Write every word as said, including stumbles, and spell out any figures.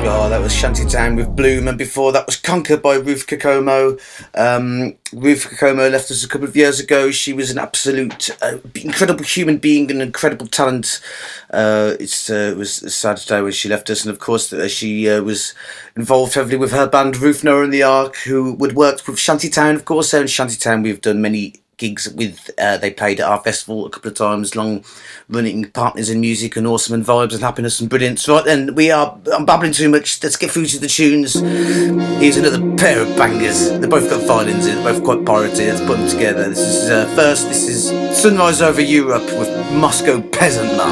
Oh, that was Shantytown with Bloom, and before that was Conquer by Ruth Kokomo. Um, Ruth Kokomo left us a couple of years ago. She was an absolute uh, incredible human being, an incredible talent. Uh, it's, uh, it was a sad day when she left us, and of course uh, she uh, was involved heavily with her band Ruth, Noah and the Ark, who would work with Shantytown, of course. And Shantytown, we've done many gigs with. Uh, they played at our festival a couple of times, long running partners in music and awesome and vibes and happiness and brilliance. Right then, we are, I'm babbling too much, let's get through to the tunes. Here's another pair of bangers. They've both got violins in, they're both quite piratey. Let's put them together. This is uh, first, this is Sunrise Over Europe with Moscow Peasant Man.